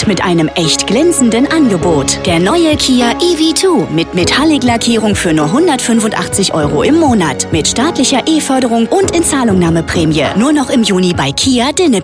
mit einem echt glänzenden Angebot. Der neue Kia EV2 mit Metallic-Lackierung für nur 185 € im Monat. Mit staatlicher E-Förderung und Inzahlungnahmeprämie. Nur noch im Juni bei Kia Dinne.